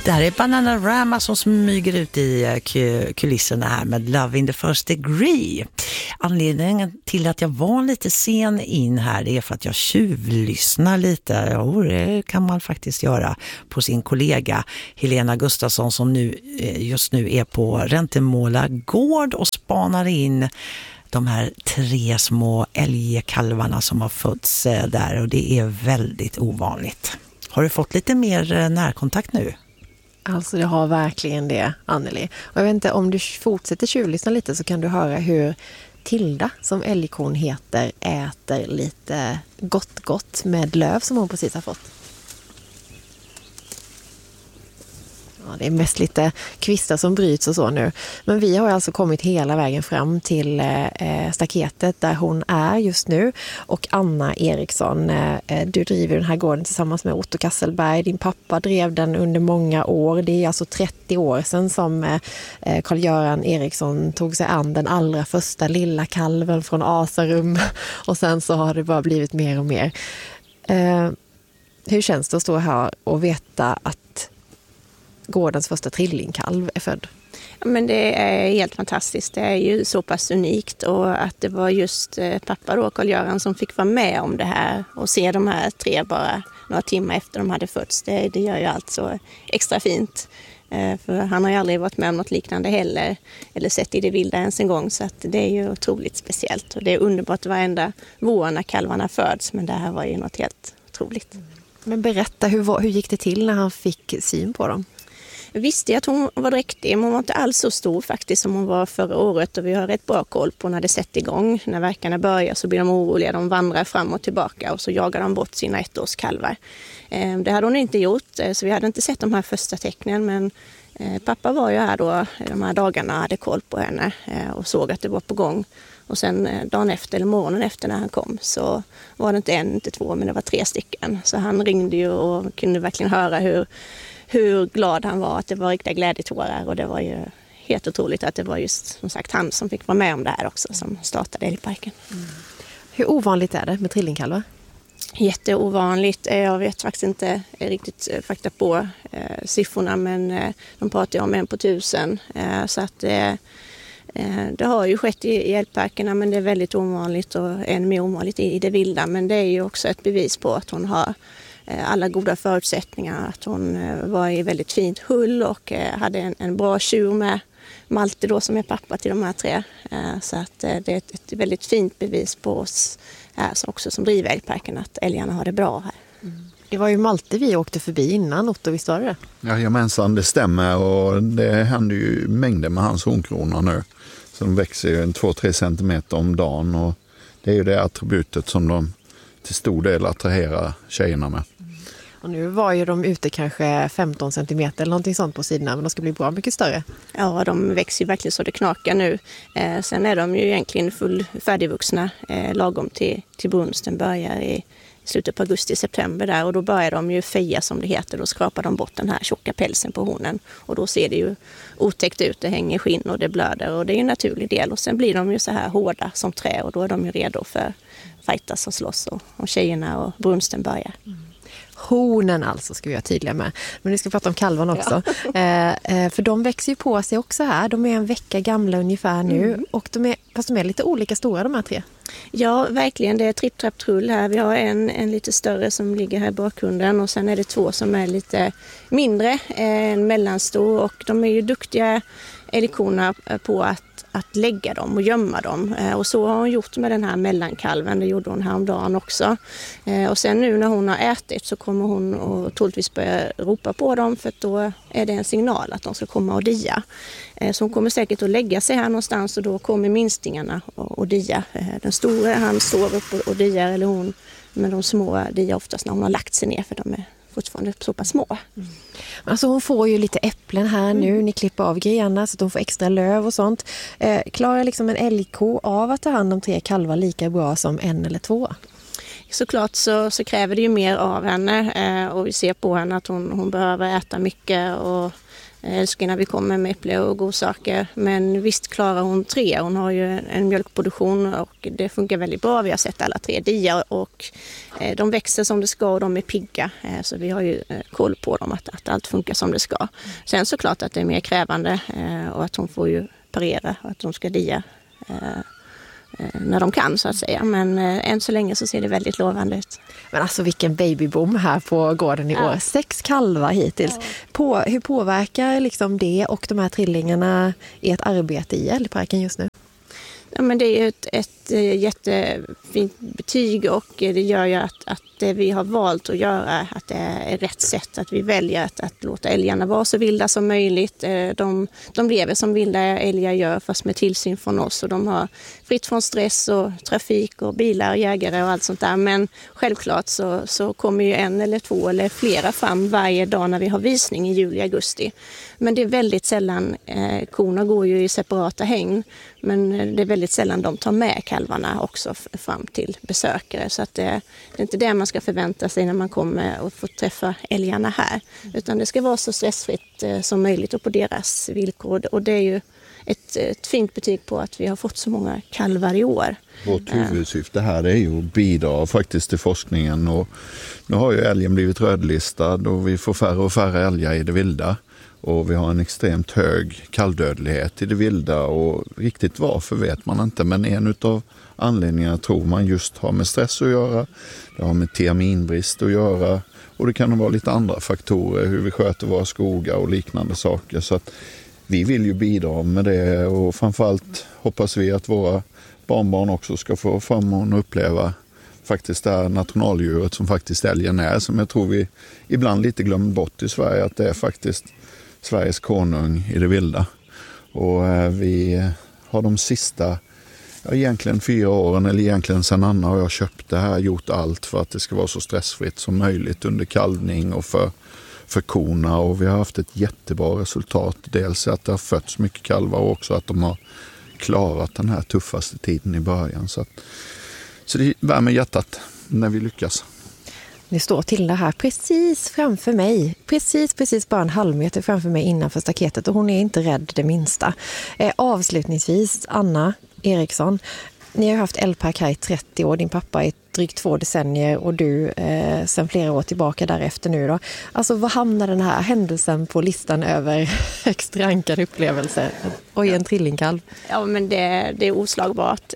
Det här är Bananarama som smyger ut i kulisserna här med Love in the First Degree. Anledningen till att jag var lite sen in här är för att jag tjuvlyssnar lite. Och det kan man faktiskt göra på sin kollega Helena Gustafsson som just nu är på Räntemåla gård och spanar in de här 3 små älgkalvarna som har fötts där, och det är väldigt ovanligt. Har du fått lite mer närkontakt nu? Alltså det har verkligen det, Anneli. Och jag vet inte, om du fortsätter tjuvlyssna lite så kan du höra hur Tilda, som älgkon heter, äter lite gott med löv som hon precis har fått. Ja, det är mest lite kvistar som bryts och så nu. Men vi har alltså kommit hela vägen fram till staketet där hon är just nu. Och Anna Eriksson, du driver den här gården tillsammans med Otto Kasselberg. Din pappa drev den under många år. Det är alltså 30 år sedan som Carl-Göran Eriksson tog sig an den allra första lilla kalven från Asarum. Och sen så har det bara blivit mer och mer. Hur känns det att stå här och veta att gårdens första trillingkalv är född? Men det är helt fantastiskt. Det är ju så pass unikt, och att det var just pappa då, Carl-Göran, som fick vara med om det här och se de här 3 bara några timmar efter de hade fötts. Det gör ju allt så extra fint. För han har ju aldrig varit med om något liknande heller, eller sett i det vilda ens en gång, så att det är ju otroligt speciellt. Och det är underbart varenda vår när kalvarna föds, men det här var ju något helt otroligt. Men berätta, hur gick det till när han fick syn på dem? Jag visste att hon var dräktig, men hon var inte alls så stor faktiskt som hon var förra året, och vi har rätt bra koll på när det sätter igång. När verkarna börjar så blir de oroliga, de vandrar fram och tillbaka och så jagar de bort sina 1-årskalvar. Det hade hon inte gjort, så vi hade inte sett de här första tecknen, men pappa var ju här då de här dagarna och hade koll på henne och såg att det var på gång. Och sen dagen efter, eller morgonen efter när han kom, så var det inte 1, inte 2, men det var 3 stycken. Så han ringde ju och kunde verkligen höra hur glad han var, att det var riktiga glädjetårar, och det var ju helt otroligt att det var just som sagt han som fick vara med om det här också, som startade älgparken. Hur ovanligt är det med trillingkalvar? Jätteovanligt. Jag vet faktiskt inte riktigt fakta på siffrorna, men de pratar ju om 1 på 1000, så att det har ju skett i älgparkerna, men det är väldigt ovanligt, och än mer ovanligt i det vilda. Men det är ju också ett bevis på att hon har alla goda förutsättningar, att hon var i väldigt fint hull och hade en bra tjur med Malte då, som är pappa till de här 3. Så att det är ett väldigt fint bevis på oss här, också som driver älgparken, att älgarna har det bra här. Det var ju Malte vi åkte förbi innan, Otto, visst var det? Jajamensan, det stämmer, och det händer ju mängder med hans hornkrona nu. Så de växer ju 2-3 centimeter om dagen, och det är ju det attributet som de till stor del attraherar tjejerna med. Och nu var ju de ute kanske 15 centimeter eller någonting sånt på sidorna, men de ska bli bra mycket större. Ja, de växer ju verkligen så det knakar nu. Sen är de ju egentligen färdigvuxna lagom till brunsten börjar i slutet på augusti-september där, och då börjar de ju feja som det heter. Då skrapar de bort den här tjocka pälsen på hornen, och då ser det ju otäckt ut, det hänger skinn och det blöder, och det är ju en naturlig del. Och sen blir de ju så här hårda som trä, och då är de ju redo för fightas och slåss, och tjejerna och brunsten börjar. Hornen alltså ska vi vara tydliga med. Men vi ska prata om kalvarna också. Ja. För de växer ju på sig också här. De är 1 vecka gamla ungefär nu. Och fast de är lite olika stora, de här 3. Ja, verkligen. Det är tripp, trapp, trull här. Vi har en lite större som ligger här i bakgrunden, och sen är det 2 som är lite mindre, en mellanstor, och de är ju duktiga älgkorna på att lägga dem och gömma dem. Och så har hon gjort med den här mellankalven. Det gjorde hon häromdagen också. Och sen nu när hon har ätit så kommer hon att troligtvis börja ropa på dem, för att då är det en signal att de ska komma och dia. Så hon kommer säkert att lägga sig här någonstans, och då kommer minstingarna och dia. Den stora han står upp och diar, eller hon, men de små diar oftast när hon har lagt sig ner, för de är fortfarande så pass små. Alltså hon får ju lite äpplen här nu, ni klipper av grenarna så att de får extra löv och sånt. Klarar liksom en älgko av att ta hand om 3 kalvar lika bra som 1 eller 2? såklart så kräver det ju mer av henne och vi ser på henne att hon behöver äta mycket och älskar när vi kommer med äpple och godsaker. Men visst klarar hon 3. Hon har ju en mjölkproduktion och det funkar väldigt bra. Vi har sett alla 3 diar och de växer som det ska och de är pigga. Så vi har ju koll på dem att allt funkar som det ska. Sen såklart att det är mer krävande och att hon får ju parera och att de ska dia när de kan så att säga. Men än så länge så ser det väldigt lovande ut. Men alltså vilken babyboom här på gården i år. 6 kalvar hittills. Hur påverkar liksom det och de här trillingarna ert arbete i älgparken just nu? Ja, men det är ju ett jättefint betyg och det gör ju att det vi har valt att göra, att det är rätt sätt, att vi väljer att låta älgarna vara så vilda som möjligt. De lever som vilda älgar gör fast med tillsyn från oss och de har fritt från stress och trafik och bilar, jägare och allt sånt där. Men självklart så kommer ju 1 eller 2 eller flera fram varje dag när vi har visning i juli, augusti. Men det är väldigt sällan, korna går ju i separata hägn, men det är väldigt sällan de tar med kalvarna också fram till besökare. Så att det är inte det man ska förvänta sig när man kommer och får träffa älgarna här. Utan det ska vara så stressfritt som möjligt och på deras villkor. Och det är ju ett fint betyg på att vi har fått så många kalvar i år. Vårt huvudsyfte här är ju att bidra faktiskt till forskningen. Och nu har ju älgen blivit rödlistad och vi får färre och färre älgar i det vilda. Och vi har en extremt hög kalvdödlighet i det vilda och riktigt varför vet man inte. Men en av anledningarna tror man just har med stress att göra. Det har med tiaminbrist att göra och det kan vara lite andra faktorer, hur vi sköter våra skogar och liknande saker. Så att vi vill ju bidra med det och framförallt hoppas vi att våra barnbarn också ska få förmån att uppleva faktiskt det här nationaldjuret som faktiskt älgen är. Som jag tror vi ibland lite glömmer bort i Sverige, att det är faktiskt Sveriges konung i det vilda. Och vi har de sista, egentligen 4 åren, eller egentligen sedan Anna och jag köpte det här, gjort allt för att det ska vara så stressfritt som möjligt under kalvning och för korna. Och vi har haft ett jättebra resultat. Dels att det har fötts mycket kalvar och också att de har klarat den här tuffaste tiden i början. Så det värmer hjärtat när vi lyckas. Nu står Tilda här precis framför mig. Precis bara en halvmeter framför mig innanför staketet och hon är inte rädd det minsta. Avslutningsvis, Anna Eriksson, ni har haft älgpark här i 30 år. Din pappa i drygt 2 decennier och du sedan flera år tillbaka därefter nu då. Alltså vad hamnar den här händelsen på listan över högst rankade upplevelser? Oj, en trillingkalv. Ja, men det är oslagbart.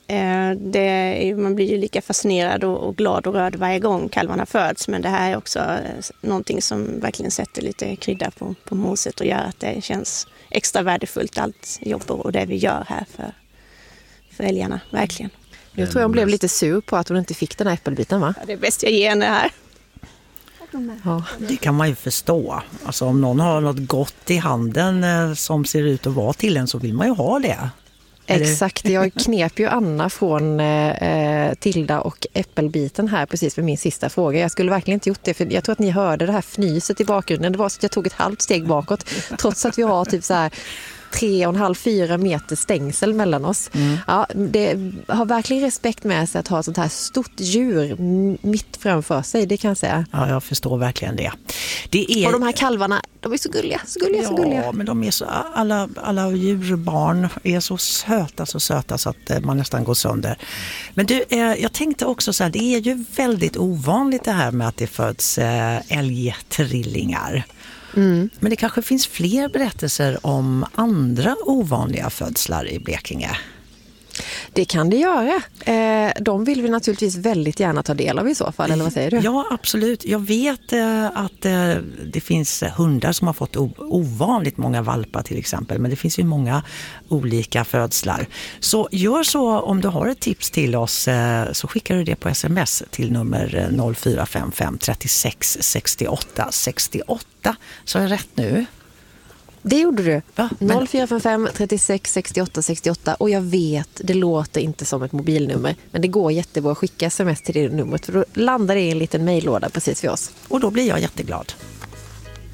Man blir ju lika fascinerad och glad och rörd varje gång kalvarna föds. Men det här är också någonting som verkligen sätter lite krydda på moset och gör att det känns extra värdefullt allt jobb och det vi gör här för älgarna, verkligen. Nu tror jag hon blev lite sur på att hon inte fick den här äppelbiten, va? Ja, det är bäst jag ger henne här. Ja, det kan man ju förstå. Alltså om någon har något gott i handen som ser ut att vara till en så vill man ju ha det. Exakt, jag knep ju Anna från Tilda och äppelbiten här precis för min sista fråga. Jag skulle verkligen inte gjort det för jag tror att ni hörde det här fnyset i bakgrunden. Det var så att jag tog ett halvt steg bakåt trots att vi har typ så här 3,5-4 meter stängsel mellan oss. Ja, det har verkligen respekt med sig att ha ett sånt här stort djur mitt framför sig, det kan jag säga. Ja, jag förstår verkligen det. Och de här kalvarna, de är så gulliga. Ja, men de är så, alla djurbarn är så söta så att man nästan går sönder. Men du, jag tänkte också så här, det är ju väldigt ovanligt det här med att det föds älgtrillingar. Men det kanske finns fler berättelser om andra ovanliga födslar i Blekinge. Det kan det göra. De vill vi naturligtvis väldigt gärna ta del av i så fall, eller vad säger du? Ja, absolut. Jag vet att det finns hundar som har fått ovanligt många valpar till exempel, men det finns ju många olika födslar. Så gör så om du har ett tips till oss så skickar du det på sms till nummer 0455 36 68 68. Så är det rätt nu? Det gjorde du. Va? 0455 36 68 68 och jag vet, det låter inte som ett mobilnummer men det går jättebra att skicka sms till det numret för då landar det i en liten mejllåda precis för oss. Och då blir jag jätteglad.